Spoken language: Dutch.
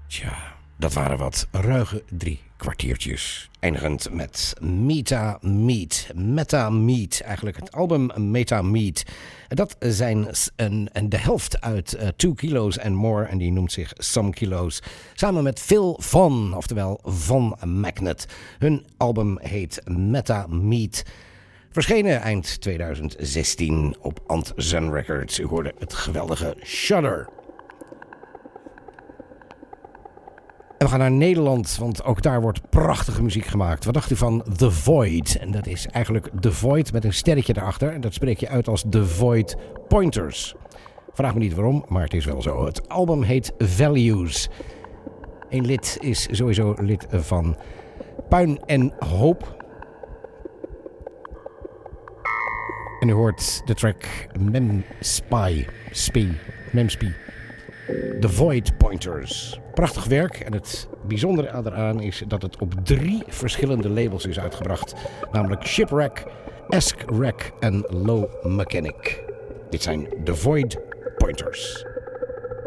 Tja, dat waren wat ruige 3 kwartiertjes. Eindigend met Meta Meat, eigenlijk het album Meta Meat. Dat zijn de helft uit 2 Kilos and More en die noemt zich Some Kilos. Samen met Phil Von, oftewel Von Magnet. Hun album heet Meta Meat. Verschenen eind 2016 op Ant-Zen Records. U hoorde het geweldige Shudder. En we gaan naar Nederland, want ook daar wordt prachtige muziek gemaakt. Wat dacht u van The Void? En dat is eigenlijk The Void met een sterretje erachter. En dat spreek je uit als The Void Pointers. Vraag me niet waarom, maar het is wel zo. Het album heet Values. Een lid is sowieso lid van Puin en Hoop. En u hoort de track Memspy. The Void Pointers. Prachtig werk en het bijzondere eraan is dat het op 3 verschillende labels is uitgebracht. Namelijk Shipwreck, Esque Wreck en Low Mechanic. Dit zijn The Void Pointers.